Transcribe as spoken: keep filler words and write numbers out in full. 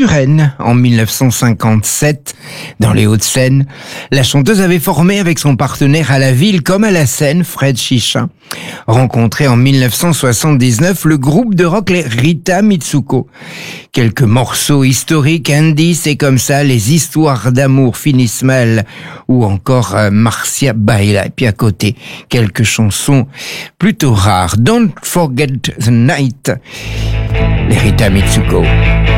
Suresnes en mille neuf cent cinquante-sept, dans les Hauts-de-Seine. La chanteuse avait formé avec son partenaire à la ville comme à la scène, Fred Chichin. Rencontré en mille neuf cent soixante-dix-neuf, le groupe de rock les Rita Mitsuko. Quelques morceaux historiques, Andy, c'est comme ça, les histoires d'amour finissent mal, ou encore euh, Marcia Baila. Et puis à côté, quelques chansons plutôt rares. Don't Forget the Night, les Rita Mitsuko.